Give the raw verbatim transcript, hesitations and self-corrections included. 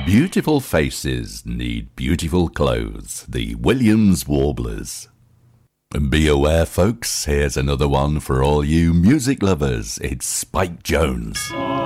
Beautiful faces need beautiful clothes. The Williams Warblers. And be aware, folks, here's another one for all you music lovers. It's Spike Jones.